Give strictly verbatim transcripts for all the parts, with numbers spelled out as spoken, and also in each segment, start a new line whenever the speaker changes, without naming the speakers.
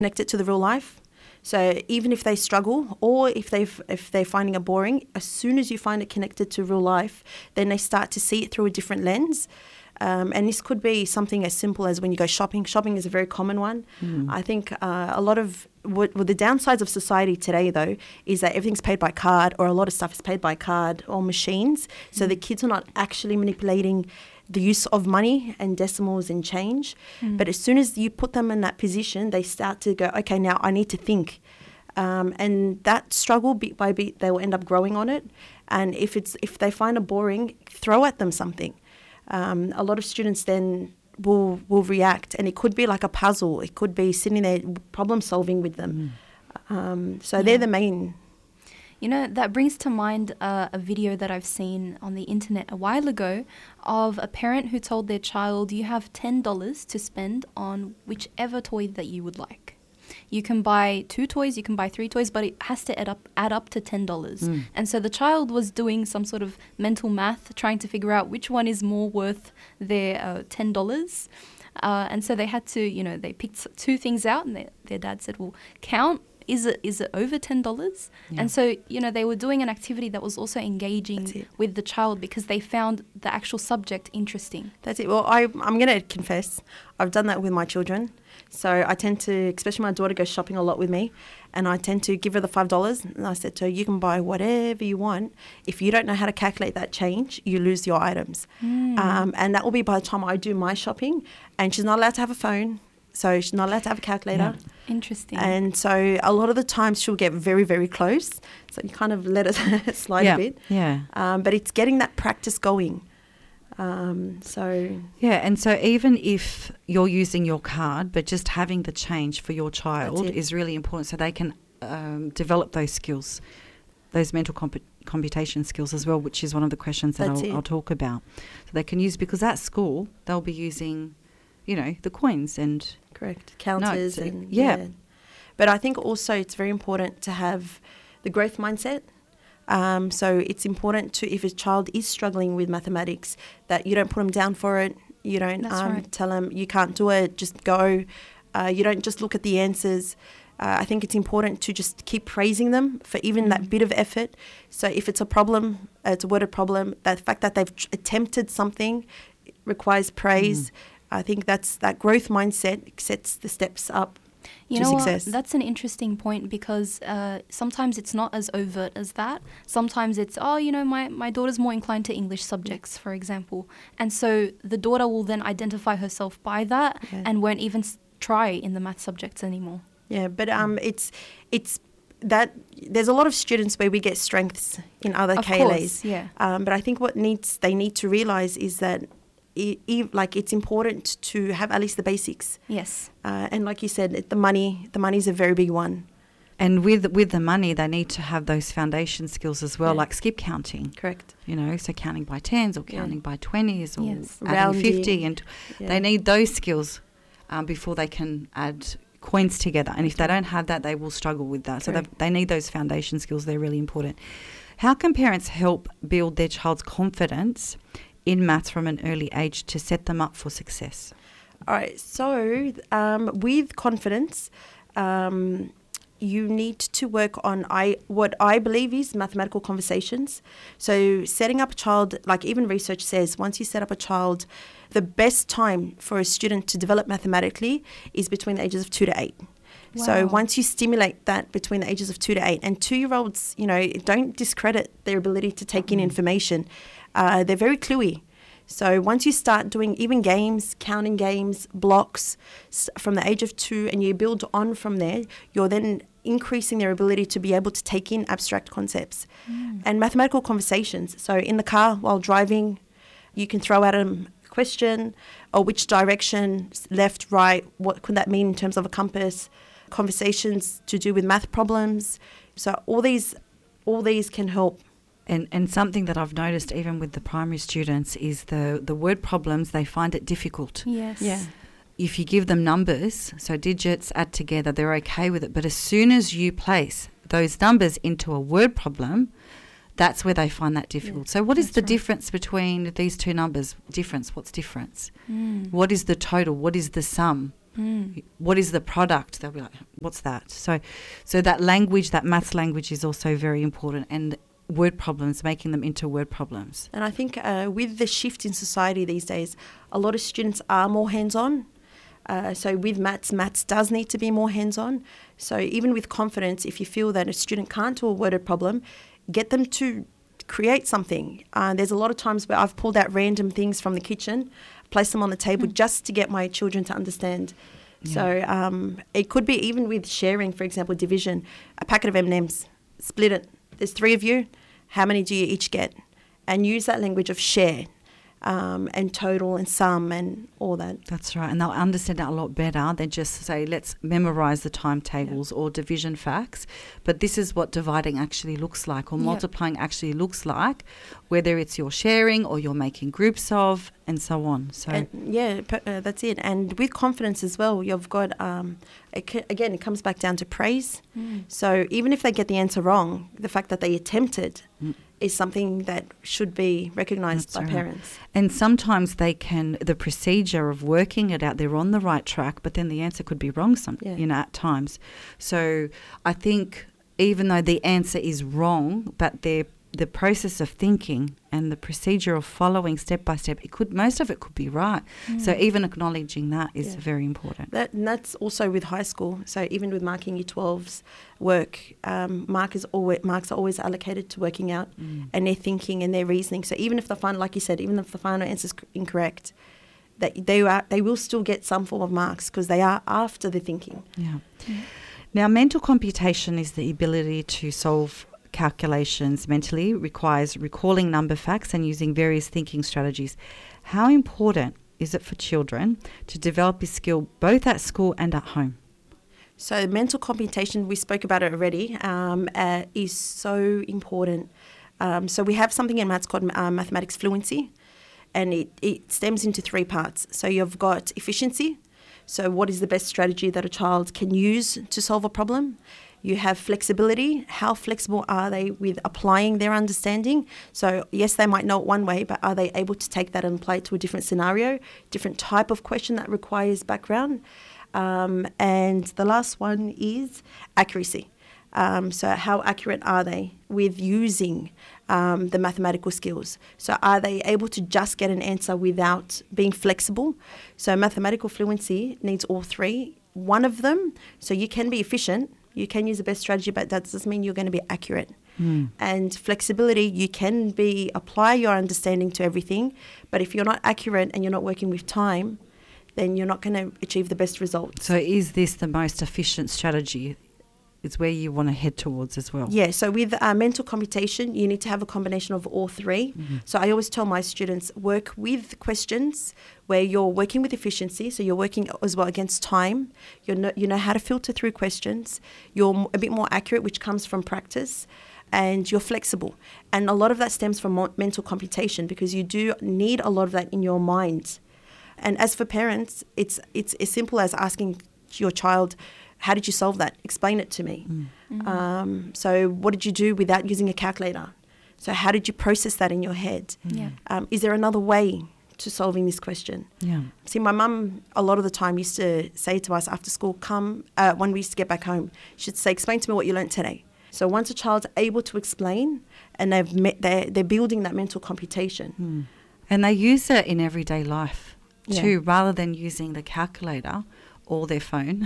connect it to the real life. So even if they struggle or if they've if they're finding it boring, as soon as you find it connected to real life, then they start to see it through a different lens. Um, and this could be something as simple as when you go shopping. Shopping is a very common one. Mm. I think uh, a lot of what, what the downsides of society today, though, is that everything's paid by card, or a lot of stuff is paid by card or machines. So mm. the kids are not actually manipulating the use of money and decimals and change. Mm. But as soon as you put them in that position, they start to go, okay, now I need to think. Um, and that struggle, bit by bit, they will end up growing on it. And if it's if they find it boring, throw at them something. Um, a lot of students then will will react, and it could be like a puzzle. It could be sitting there problem solving with them. Mm. Um, so yeah. they're the main.
You know, that brings to mind uh, a video that I've seen on the internet a while ago of a parent who told their child, you have ten dollars to spend on whichever toy that you would like. You can buy two toys, you can buy three toys, but it has to add up add up to ten dollars. Mm. And so the child was doing some sort of mental math, trying to figure out which one is more worth their uh, ten dollars. Uh, and so they had to, you know, they picked two things out, and they, their dad said, well, count. Is it is it over ten dollars? Yeah. And so, you know, they were doing an activity that was also engaging with the child because they found the actual subject interesting.
That's it. Well, I, I'm going to confess, I've done that with my children. So I tend to, especially my daughter goes shopping a lot with me, and I tend to give her the five dollars. And I said to her, you can buy whatever you want. If you don't know how to calculate that change, you lose your items. Mm. Um, and that will be by the time I do my shopping. And she's not allowed to have a phone. So she's not allowed to have a calculator.
Yeah. Interesting.
And so a lot of the times she'll get very, very close. So you kind of let it slide
yeah.
a bit.
Yeah.
Um, but it's getting that practice going. Um, so
yeah, and so even if you're using your card, but just having the change for your child is really important, so they can um, develop those skills, those mental comp- computation skills as well, which is one of the questions that I'll, I'll talk about. So they can use, because at school they'll be using, you know, the coins and
correct counters
no,
and
yeah.
yeah. But I think also it's very important to have the growth mindset. Um, so it's important to, if a child is struggling with mathematics, that you don't put them down for it. You don't um, right. tell them you can't do it, just go. Uh, you don't just look at the answers. Uh, I think it's important to just keep praising them for even mm. that bit of effort. So if it's a problem, uh, it's a worded problem, that the fact that they've tr- attempted something requires praise. Mm. I think that's that growth mindset sets the steps up
you
to
know
success.
What? That's an interesting point, because uh, sometimes it's not as overt as that. Sometimes it's, oh, you know, my, my daughter's more inclined to English subjects, for example. And so the daughter will then identify herself by that yeah. and won't even s- try in the math subjects anymore.
Yeah, but um, it's it's that there's a lot of students where we get strengths in other
of
K L As.
Course, yeah.
Um, but I think what needs they need to realise is that It, it, like it's important to have at least the basics.
Yes.
Uh, and like you said, the money, the money is a very big one.
And with with the money, they need to have those foundation skills as well, yeah. like skip counting.
Correct.
You know, so counting by tens or counting yeah. by twenties or
yes.
adding fifty. And yeah. they need those skills um, before they can add coins together. And if they don't have that, they will struggle with that. Correct. So they need those foundation skills. They're really important. How can parents help build their child's confidence in maths from an early age to set them up for success?
All right. So um, with confidence, um, you need to work on I what I believe is mathematical conversations. So setting up a child, like even research says, once you set up a child, the best time for a student to develop mathematically is between the ages of two to eight. Wow. So once you stimulate that between the ages of two to eight, and two-year-olds, you know, don't discredit their ability to take mm. in information. Uh, they're very cluey. So once you start doing even games, counting games, blocks from the age of two, and you build on from there, you're then increasing their ability to be able to take in abstract concepts mm. and mathematical conversations. So in the car while driving, you can throw at them a question, or which direction, left, right, what could that mean in terms of a compass, conversations to do with math problems. So all these, all these can help.
And and something that I've noticed even with the primary students is the, the word problems, they find it difficult.
Yes.
Yeah.
If you give them numbers, so digits add together, they're okay with it. But as soon as you place those numbers into a word problem, that's where they find that difficult. Yeah, so what is the right. difference between these two numbers? Difference, what's difference? Mm. What is the total? What is the sum?
Mm.
What is the product? They'll be like, what's that? So, so that language, that maths language is also very important, and word problems, making them into word problems.
And I think uh, with the shift in society these days, a lot of students are more hands-on. Uh, so with maths, maths does need to be more hands-on. So even with confidence, if you feel that a student can't do a worded problem, get them to create something. Uh, there's a lot of times where I've pulled out random things from the kitchen, placed them on the table mm. just to get my children to understand. Yeah. So um, it could be even with sharing, for example, division, a packet of M and M's, split it. There's three of you. How many do you each get? And use that language of share. Um, and total and sum and all that.
That's right. And they'll understand that a lot better than just say, let's memorise the timetables yeah. or division facts. But this is what dividing actually looks like, or yep. multiplying actually looks like, whether it's you're sharing or you're making groups of and so on. So
and yeah, uh, that's it. And with confidence as well, you've got, um, it c- again, it comes back down to praise. Mm. So even if they get the answer wrong, the fact that they attempted mm. is something that should be recognised by right. parents.
And sometimes they can, the procedure of working it out, they're on the right track, but then the answer could be wrong some, yeah. you know, at times. So I think even though the answer is wrong, but they're the process of thinking and the procedure of following step by step, it could most of it could be right. Mm. So even acknowledging that is yeah. very important.
That and that's also with high school. So even with marking year twelve's work, um, mark is always, marks are always allocated to working out mm. and their thinking and their reasoning. So even if the final, like you said, even if the final answer is incorrect, that they are they will still get some form of marks because they are after the thinking.
Yeah. Mm. Now, mental computation is the ability to solve calculations mentally, requires recalling number facts and using various thinking strategies. How important is it for children to develop this skill both at school and at home?
So mental computation, we spoke about it already, um, uh, is so important. Um, so we have something in maths called uh, mathematics fluency, and it, it stems into three parts. So you've got efficiency. So what is the best strategy that a child can use to solve a problem? You have flexibility. How flexible are they with applying their understanding? So yes, they might know it one way, but are they able to take that and apply it to a different scenario, different type of question that requires background? Um, and the last one is accuracy. Um, so how accurate are they with using um, the mathematical skills? So are they able to just get an answer without being flexible? So mathematical fluency needs all three. One of them, so you can be efficient, you can use the best strategy, but that doesn't mean you're going to be accurate. Mm. And flexibility, you can be apply your understanding to everything, but if you're not accurate and you're not working with time, then you're not going to achieve the best results.
So is this the most efficient strategy? It's where you want to head towards as well.
Yeah, so with uh, mental computation, you need to have a combination of all three. Mm-hmm. So I always tell my students, work with questions where you're working with efficiency, so you're working as well against time. You know, you know how to filter through questions. You're a bit more accurate, which comes from practice, and you're flexible. And a lot of that stems from mo- mental computation because you do need a lot of that in your mind. And as for parents, it's it's as simple as asking your child, how did you solve that? Explain it to me. Mm. Mm-hmm. Um, so what did you do without using a calculator? So how did you process that in your head?
Yeah.
Um, is there another way to solving this question?
Yeah.
See, my mum a lot of the time used to say to us after school, come, uh, when we used to get back home, she'd say, explain to me what you learnt today. So once a child's able to explain and they've met, they're, they're building that mental computation.
Mm. And they use it in everyday life too,
yeah.
rather than using the calculator or their phone.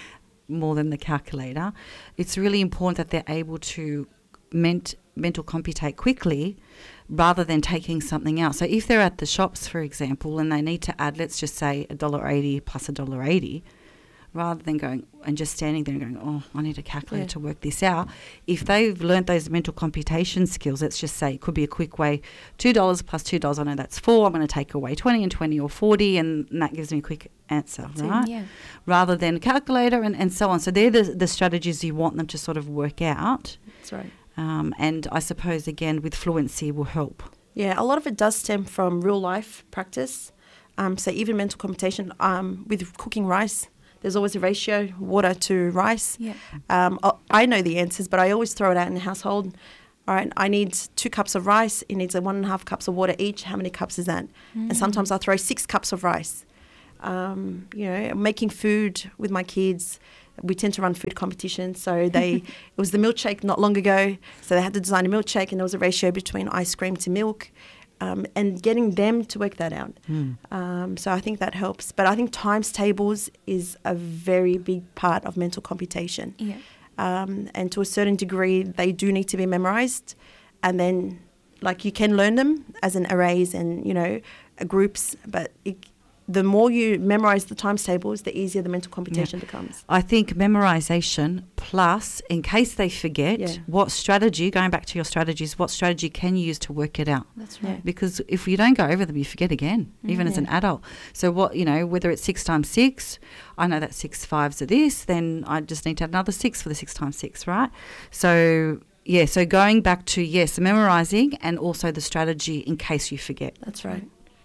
More than the calculator, it's really important that they're able to ment- mental computate quickly rather than taking something else. So if they're at the shops, for example, and they need to add, let's just say a dollar eighty plus a dollar eighty, rather than going and just standing there and going, oh, I need a calculator yeah. to work this out. If they've learnt those mental computation skills, let's just say it could be a quick way, two dollars plus two dollars, I know that's four, I'm going to take away twenty and twenty or forty, and, and that gives me a quick answer, that's right?
It, yeah.
Rather than a calculator and, and so on. So they're the, the strategies you want them to sort of work out.
That's right.
Um, and I suppose, again, with fluency will help.
Yeah, a lot of it does stem from real life practice. Um, so even mental computation um, with cooking rice, there's always a ratio, water to rice.
Yeah.
Um, I know the answers, but I always throw it out in the household. All right, I need two cups of rice. It needs a one and a half cups of water each. How many cups is that? Mm. And sometimes I'll throw six cups of rice. Um, you know, making food with my kids. We tend to run food competitions. So they, it was the milkshake not long ago. So they had to design a milkshake, and there was a ratio between ice cream to milk, um, and getting them to work that out.
Mm.
Um, so I think that helps. But I think times tables is a very big part of mental computation.
Yeah.
Um, and to a certain degree, they do need to be memorized. And then, like, you can learn them as in arrays and, you know, uh, groups, but it, the more you memorize the times tables, the easier the mental computation
Yeah.
becomes.
I think memorization plus, in case they forget,
Yeah.
what strategy, going back to your strategies, what strategy can you use to work it out?
That's right.
Because if you don't go over them, you forget again, even as
Yeah.
an adult. So what, you know, whether it's six times six, I know that six fives are this, then I just need to add another six for the six times six, right? So, yeah, so going back to, yes, memorizing and also the strategy in case you forget.
That's right.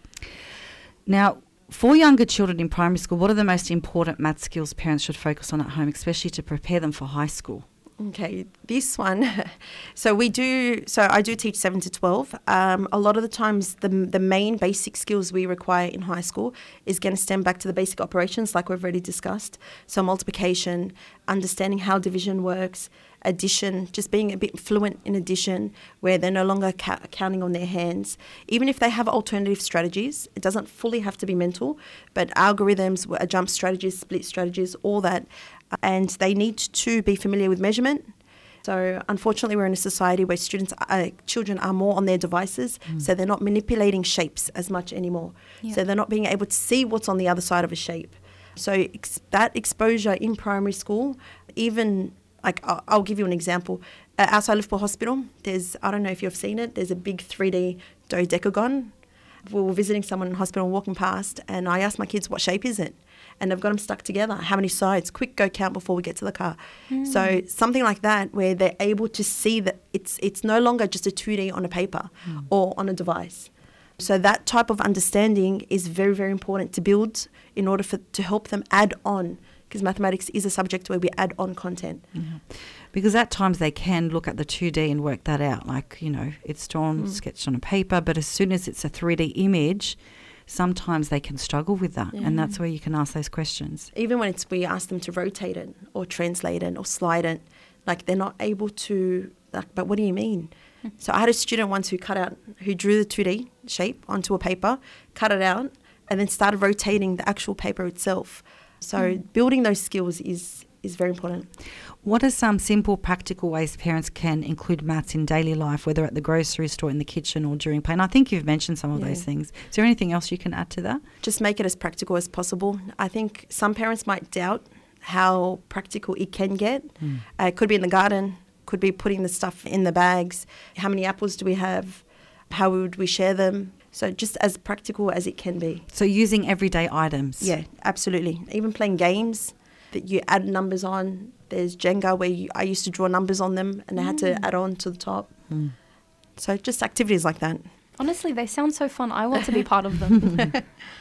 Now, for younger children in primary school, what are the most important math skills parents should focus on at home, especially to prepare them for high school?
Okay, this one. So we do. So I do teach seven to twelve. Um, a lot of the times, the the main basic skills we require in high school is going to stem back to the basic operations, like we've already discussed. So multiplication, understanding how division works, addition, just being a bit fluent in addition, where they're no longer ca- counting on their hands. Even if they have alternative strategies, it doesn't fully have to be mental, but algorithms, uh, jump strategies, split strategies, all that. And they need to be familiar with measurement. So unfortunately, we're in a society where students, uh, children are more on their devices, mm. so they're not manipulating shapes as much anymore. Yeah. So they're not being able to see what's on the other side of a shape. So ex- that exposure in primary school, even like I'll, I'll give you an example. Uh, outside Liverpool Hospital, there's, I don't know if you've seen it, there's a big three D dodecagon. We were visiting someone in hospital and walking past, and I asked my kids, what shape is it? And they've got them stuck together. How many sides? Quick, go count before we get to the car. Mm. So something like that, where they're able to see that it's it's no longer just a two D on a paper mm. or on a device. So that type of understanding is very, very important to build in order for to help them add on, because mathematics is a subject where we add on content.
Mm-hmm. Because at times they can look at the two D and work that out. Like, you know, it's drawn, mm. sketched on a paper, but as soon as it's a three D image, sometimes they can struggle with that, yeah. and that's where you can ask those questions.
Even when it's we ask them to rotate it or translate it or slide it, like they're not able to, like, but what do you mean? Mm. So I had a student once who cut out, who drew the two D shape onto a paper, cut it out, and then started rotating the actual paper itself. So mm. building those skills is is very important.
What are some simple practical ways parents can include maths in daily life, whether at the grocery store, in the kitchen or during play? And I think you've mentioned some of yeah. those things. Is there anything else you can add to that?
Just make it as practical as possible. I think some parents might doubt how practical it can get. Mm. Uh, it could be in the garden, could be putting the stuff in the bags. How many apples do we have? How would we share them? So just as practical as it can be.
So using everyday items.
Yeah, absolutely. Even playing games that you add numbers on. There's Jenga where you, I used to draw numbers on them and I had to add on to the top. Mm. So just activities like that.
Honestly, they sound so fun. I want to be part of them. yeah.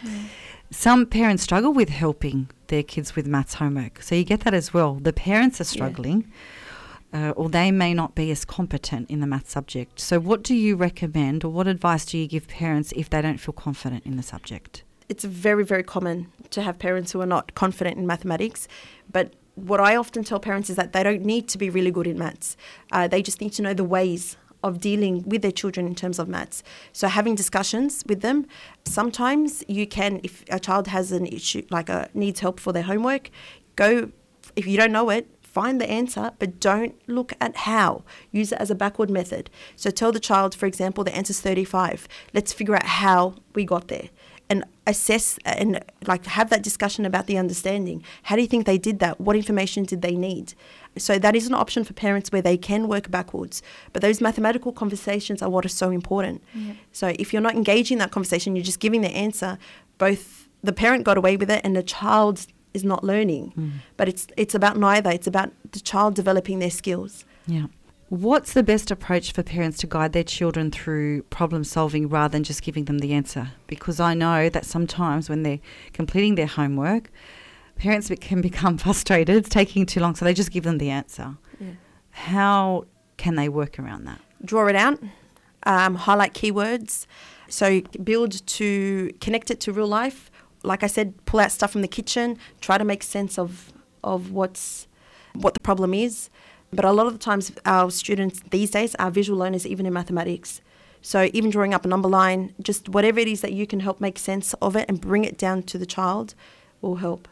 Some parents struggle with helping their kids with maths homework. So you get that as well. The parents are struggling yeah. uh, or they may not be as competent in the maths subject. So what do you recommend or what advice do you give parents if they don't feel confident in the subject?
It's very, very common to have parents who are not confident in mathematics. But what I often tell parents is that they don't need to be really good in maths. Uh, they just need to know the ways of dealing with their children in terms of maths. So having discussions with them. Sometimes you can, if a child has an issue, like a, needs help for their homework, go, if you don't know it, find the answer, but don't look at how. Use it as a backward method. So tell the child, for example, the answer's thirty-five. Let's figure out how we got there. And assess and like have that discussion about the understanding. How do you think they did that? What information did they need? So that is an option for parents where they can work backwards. But those mathematical conversations are what are so important. Yeah. So if you're not engaging in that conversation, you're just giving the answer, both the parent got away with it and the child is not learning. Mm. But it's it's about neither. It's about the child developing their skills.
Yeah. What's the best approach for parents to guide their children through problem solving rather than just giving them the answer? Because I know that sometimes when they're completing their homework, parents can become frustrated, it's taking too long, so they just give them the answer. Yeah. How can they work around that?
Draw it out, um, highlight keywords. So build to connect it to real life like I said, pull out stuff from the kitchen, try to make sense of of what's what the problem is. But a lot of the times our students these days are visual learners, even in mathematics. So even drawing up a number line, just whatever it is that you can help make sense of it and bring it down to the child will help.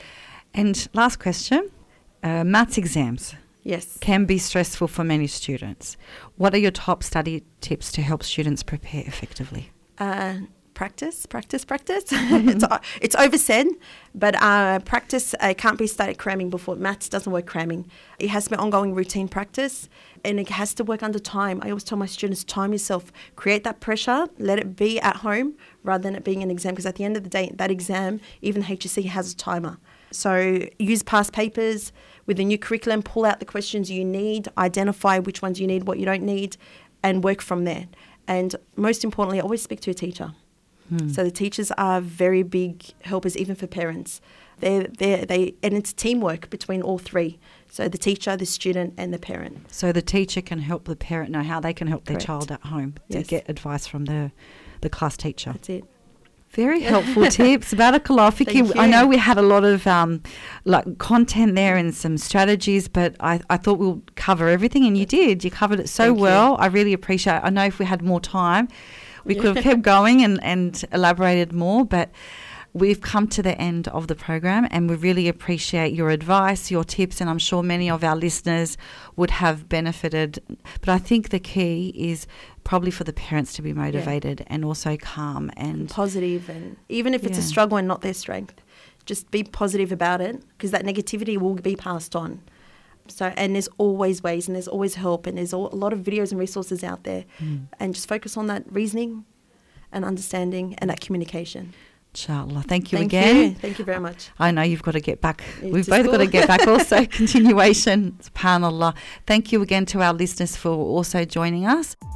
And last question, uh, maths exams.
Yes.
Can be stressful for many students. What are your top study tips to help students prepare effectively?
Uh, practice, practice, practice. it's, it's oversaid, but uh, practice uh, can't be started cramming before. Maths doesn't work cramming. It has to be ongoing routine practice, and it has to work under time. I always tell my students, time yourself. Create that pressure. Let it be at home rather than it being an exam, because at the end of the day, that exam, even H S C has a timer. So use past papers. With the new curriculum, pull out the questions you need, identify which ones you need, what you don't need, and work from there. And most importantly, always speak to a teacher. Hmm. So the teachers are very big helpers, even for parents. They they they and it's teamwork between all three. So the teacher, the student, and the parent.
So the teacher can help the parent know how they can help their
Correct.
child at home to
Yes.
get advice from the the class teacher.
That's it.
Very helpful tips. Barakallah Fiki.
Thank
I
you.
know we had a lot of um, like content there and some strategies, but I, I thought we'll cover everything, and you did. You covered it so
Thank you.
well. I really appreciate it. I know if we had more time, we
Yeah.
could have kept going and, and elaborated more, but we've come to the end of the program, and we really appreciate your advice, your tips, and I'm sure many of our listeners would have benefited. But I think the key is probably for the parents to be motivated yeah. and also calm and
positive, and even if it's
yeah.
a struggle and not their strength, just be positive about it, because that negativity will be passed on. So, and there's always ways, and there's always help, and there's a lot of videos and resources out there,
mm.
and just focus on that reasoning and understanding and that communication.
Inshallah. Thank you
Thank
again.
you. Thank you very much.
I know you've got to get back.
Yeah,
We've
to
both
school.
got to get back also. Continuation. SubhanAllah. Thank you again to our listeners for also joining us.